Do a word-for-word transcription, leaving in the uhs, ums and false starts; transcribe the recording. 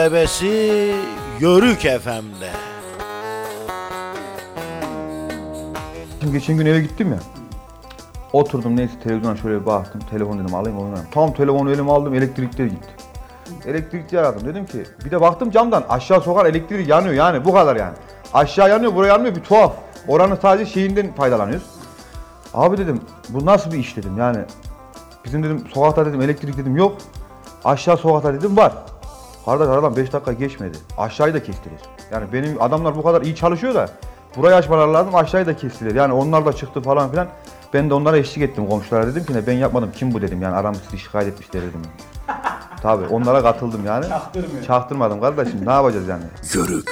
Bebesi Yörük F M'de. Şimdi geçen gün eve gittim ya. Oturdum neyse televizyona şöyle bir baktım. Telefon dedim alayım oynarım. Tam telefonu elime aldım elektrikler gitti. Elektrikçi aradım dedim ki bir de baktım camdan aşağı sokar elektrik yanıyor yani bu kadar yani. Aşağı yanıyor buraya yanmıyor bir tuhaf. Oranın sadece şeyinden faydalanıyoruz. Abi dedim bu nasıl bir iş dedim yani. Bizim dedim sokakta dedim elektrik dedim yok. Aşağı sokakta dedim var. Kardeş aradan beş dakika geçmedi. Aşağıyı da kestiler. Yani benim adamlar bu kadar iyi çalışıyor da burayı açmaları lazım aşağıyı da kestiler. Yani onlar da çıktı falan filan. Ben de onlara eşlik ettim komşulara dedim ki ne ben yapmadım kim bu dedim yani aramı sizi şikayet etmişler dedim. Tabii onlara katıldım yani. Çaktırmıyor. Çaktırmadım kardeşim ne yapacağız yani. Yörük